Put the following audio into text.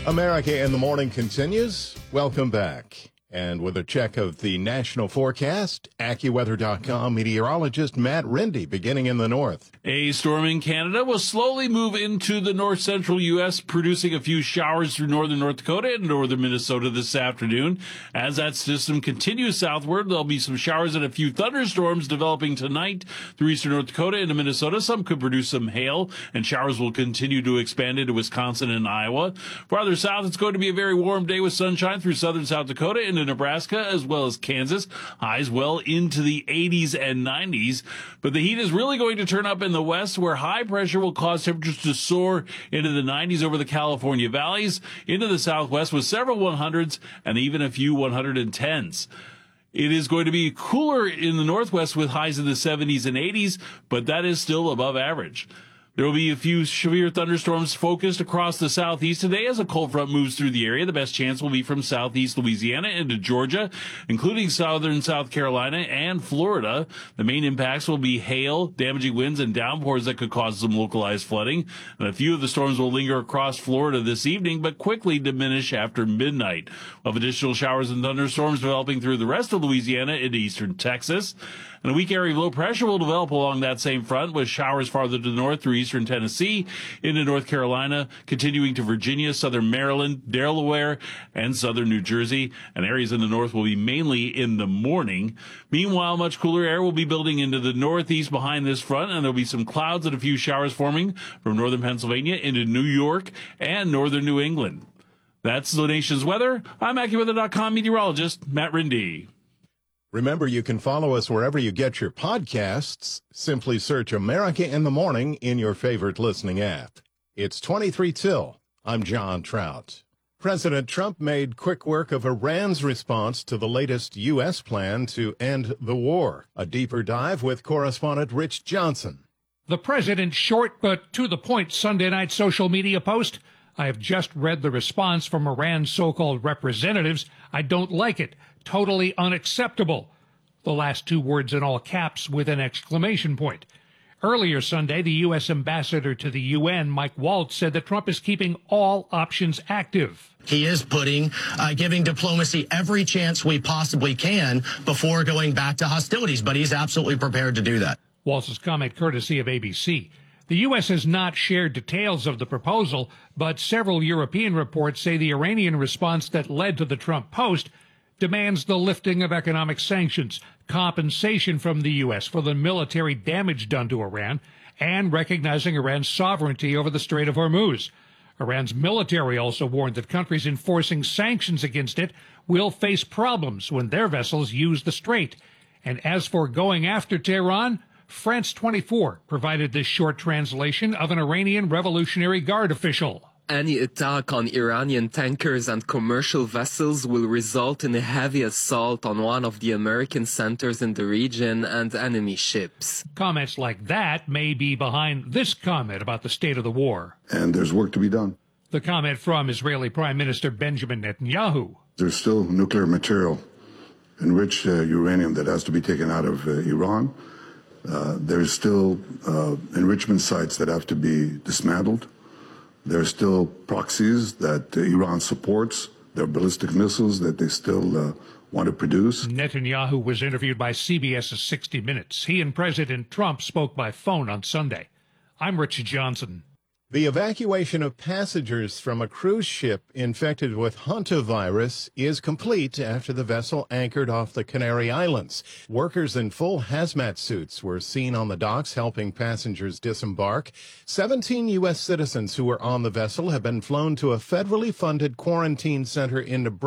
America in the Morning continues. Welcome back. And with a check of the national forecast, AccuWeather.com meteorologist Matt Rindy beginning in the north. A storm in Canada will slowly move into the north-central U.S., producing a few showers through northern North Dakota and northern Minnesota this afternoon. As that system continues southward, there'll be some showers and a few thunderstorms developing tonight through eastern North Dakota into Minnesota. Some could produce some hail, and showers will continue to expand into Wisconsin and Iowa. Farther south, it's going to be a very warm day with sunshine through southern South Dakota into Nebraska as well as Kansas. Highs well into the 80s and 90s. But the heat is really going to turn up in the west, where high pressure will cause temperatures to soar into the 90s over the California valleys, into the southwest with several 100s and even a few 110s. It is going to be cooler in the northwest with highs in the 70s and 80s, but that is still above average. There will be a few severe thunderstorms focused across the southeast today as a cold front moves through the area. The best chance will be from southeast Louisiana into Georgia, including southern South Carolina and Florida. The main impacts will be hail, damaging winds, and downpours that could cause some localized flooding. And a few of the storms will linger across Florida this evening, but quickly diminish after midnight. We'll have additional showers and thunderstorms developing through the rest of Louisiana into eastern Texas. And a weak area of low pressure will develop along that same front with showers farther to the north through eastern Tennessee into North Carolina, continuing to Virginia, southern Maryland, Delaware, and southern New Jersey. And areas in the north will be mainly in the morning. Meanwhile, much cooler air will be building into the northeast behind this front, and there'll be some clouds and a few showers forming from northern Pennsylvania into New York and northern New England. That's the nation's weather. I'm AccuWeather.com meteorologist Matt Rindy. Remember, you can follow us wherever you get your podcasts. Simply search America in the Morning in your favorite listening app. It's 23 till. I'm John Trout. President Trump made quick work of Iran's response to the latest U.S. plan to end the war. A deeper dive with correspondent Rich Johnson. The president's short but to the point Sunday night social media post. I have just read the response from Iran's so-called representatives. I don't like it. Totally unacceptable. The last two words in all caps with an exclamation point. Earlier Sunday, the U.S. ambassador to the UN, Mike Waltz, said that Trump is keeping all options active. He is giving diplomacy every chance we possibly can before going back to hostilities, but he's absolutely prepared to do that. Waltz's comment courtesy of ABC. The U.S. has not shared details of the proposal, but several European reports say the Iranian response that led to the Trump post demands the lifting of economic sanctions, compensation from the U.S. for the military damage done to Iran, and recognizing Iran's sovereignty over the Strait of Hormuz. Iran's military also warned that countries enforcing sanctions against it will face problems when their vessels use the strait. And as for going after Tehran, France 24 provided this short translation of an Iranian Revolutionary Guard official. Any attack on Iranian tankers and commercial vessels will result in a heavy assault on one of the American centers in the region and enemy ships. Comments like that may be behind this comment about the state of the war. And there's work to be done. The comment from Israeli Prime Minister Benjamin Netanyahu. There's still nuclear material, enriched uranium, that has to be taken out of Iran. There's still enrichment sites that have to be dismantled. There are still proxies that Iran supports. There are ballistic missiles that they still want to produce. Netanyahu was interviewed by CBS's 60 Minutes. He and President Trump spoke by phone on Sunday. I'm Rich Johnson. The evacuation of passengers from a cruise ship infected with hantavirus is complete after the vessel anchored off the Canary Islands. Workers in full hazmat suits were seen on the docks helping passengers disembark. 17 U.S. citizens who were on the vessel have been flown to a federally funded quarantine center in Nebraska.